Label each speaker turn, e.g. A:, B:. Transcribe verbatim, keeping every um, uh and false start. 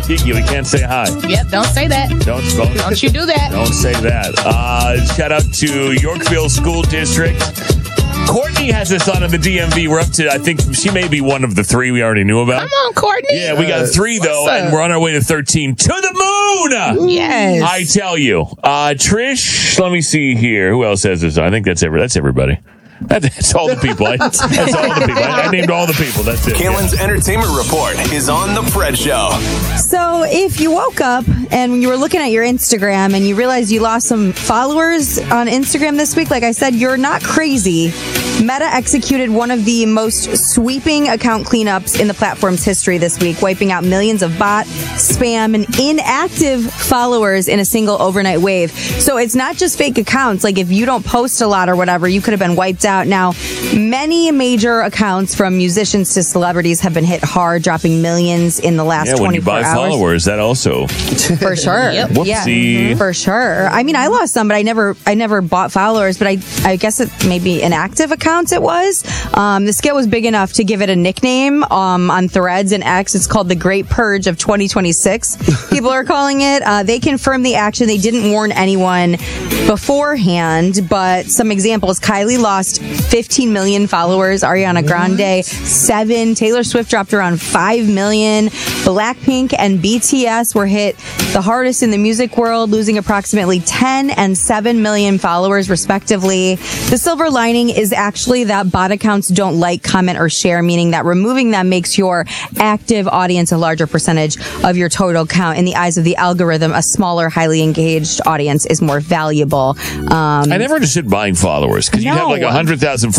A: Tiki, we can't say hi.
B: Yep, don't say that.
A: Don't, don't,
B: Don't you do that.
A: don't say that. Uh, shout out to Yorkville School District. Courtney has us on in the D M V. We're up to, I think she may be one of the three we already knew about.
B: Come on, Courtney.
A: Yeah, we got three, though,
B: What's up?
A: and we're on our way to thirteen. To the moon!
B: Yes.
A: I tell you. Uh, Trish, let me see here. Who else has this on? I think that's every, that's everybody. That, that's all the people. I, that's all the people. I, I named all the people. That's it.
C: Kalen's Entertainment Report is on The Fred Show.
D: So if you woke up and you were looking at your Instagram and you realized you lost some followers on Instagram this week, like I said, you're not crazy. Meta executed one of the most sweeping account cleanups in the platform's history this week, wiping out millions of bot, spam, and inactive followers in a single overnight wave. So it's not just fake accounts. Like if you don't post a lot or whatever, you could have been wiped out. Now, many major accounts from musicians to celebrities have been hit hard, dropping millions in the last
A: Yeah, when you
D: twenty-four
A: buy
D: hours.
A: followers, that also.
D: For sure.
B: Yep.
D: Yeah,
A: Whoopsie.
D: for sure. I mean, I lost some, but I never, I never bought followers. But I, I guess it maybe inactive accounts. It was. Um, the scale was big enough to give it a nickname um, on Threads and X. It's called the Great Purge of twenty twenty-six. People are calling it. Uh, they confirmed the action. They didn't warn anyone beforehand. But some examples: Kylie lost fifteen million followers. Ariana Grande seven. Taylor Swift dropped around five million. Blackpink and B T S were hit the hardest in the music world, losing approximately ten and seven million followers, respectively. The silver lining is actually that bot accounts don't like, comment, or share, meaning that removing them makes your active audience a larger percentage of your total count. In the eyes of the algorithm, a smaller, highly engaged audience is more valuable. Um,
A: I never understood buying followers because you have like
D: No.
A: one hundred thousand